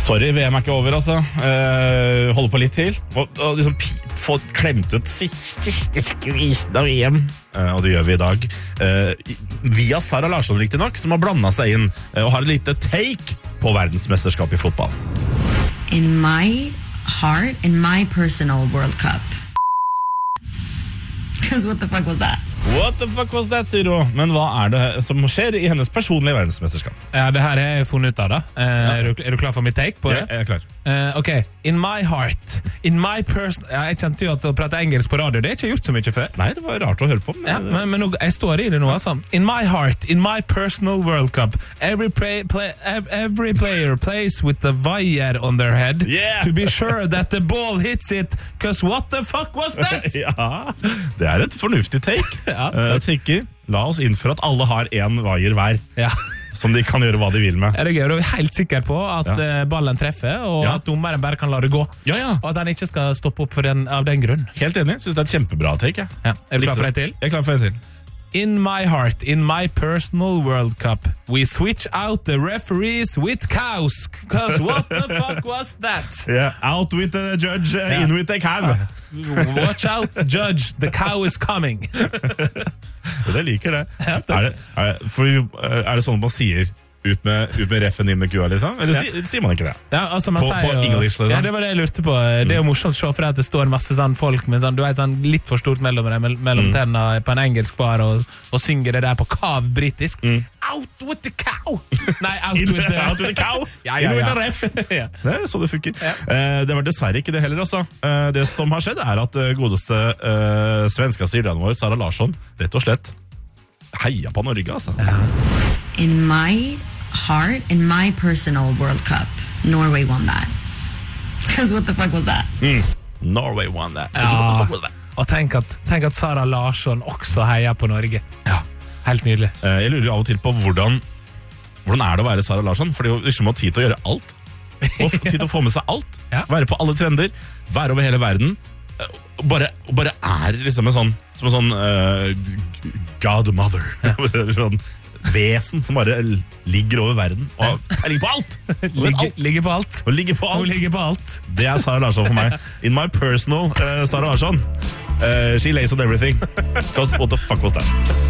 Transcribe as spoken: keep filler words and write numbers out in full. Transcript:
Sorry, V M er ikke over, altså. Uh, holder på litt til. Og, og liksom få klemt ut siste skvisen av V M. Uh, og det gjør vi i dag. Uh, via Sara Larsson, riktig nok, som har blandet seg inn uh, og har et lite take på verdensmesterskap i fotball. In my heart, in my personal World Cup. Because what the fuck was that? What the fuck was that, sier hun. Men hva er det som skjer i hennes personlige verdensmesterskap? Ja, det her er jeg funnet ut av da. Uh, ja. er, du, er du klar for mitt take på det? Ja, jeg er klar. Uh, ok, in my heart, in my person... Ja, jeg kjente jo at å prate engelsk på radio, det er ikke gjort så mye før. Nei, det var rart å høre på. Men, ja, men, men jeg står i det nå, altså. In my heart, in my personal World Cup, every, play, play, every player plays with the wire on their head yeah. to be sure that the ball hits it, because what the fuck was that? Ja, det er et fornuftig take. ja, uh, jeg tenker, la oss innføre at alle har en wire hver. Ja. Som de kan gjøre hva de vil med. Er det gøy? Du er helt sikker på at ja. ballen treffer, og ja. at dommeren bare kan la det gå. Ja, ja. Og at han ikke skal stoppe opp for den, av den grunn. Helt enig. Synes det er et kjempebra take. Ja. Er du klar for en til? Jeg er klar for en til. In my heart, in my personal World Cup, we switch out the referees with cows. Because what the fuck was that? Yeah. Out with the judge, uh, yeah. in with the cow. Watch out, judge. The cow is coming. Det liker det. Ja, er det, er det, for, er det sånn at man sier ut med, ut med reffen inn med kua, liksom? Eller ja. sier man ikke det? Ja, altså man på, sier på jo, English, liksom? Ja, det var det jeg lurte på. Det er jo morsomt å se for deg at det står masse sånn folk med sånn, du vet, sånn litt for stort mellom, mellom mm. tennene på en engelsk bar og, og synger det der på kav britisk. Mm. Out with the cow! Nei, out with the, out with the cow! Ja, ja, ja. In with the ref! ja. Det er så det funker. Ja. Eh, det var dessverre ikke det heller, altså. Eh, det som har skjedd er at godeste eh, svenska styreren vår, Sara Larsson, rett og slett heia på Norge, altså. Ja. In my heart, in my personal World Cup, Norway won that. Because what the fuck was that? Mm. Norway won that. Ja. What the fuck was that? Og tenk at, tenk at Sara Larsson også heier på Norge. Ja. Helt nydelig. Eh, jeg lurer av og til på hvordan, hvordan er det å være Sara Larsson? For det er jo liksom å ha tid til å gjøre alt. Og tid til å få med seg alt. Ja. Være på alle trender. Være over hele verden. Bare, bare er liksom en sånn som en sånn uh, godmother ja. sånn vesen som bare ligger over verden og jeg ligger på alt ligger, ligger på alt og ligger på alt. Hun ligger på alt det er Sara Larsson for meg in my personal uh, Sara Larsson uh, she lays on everything because what the fuck was that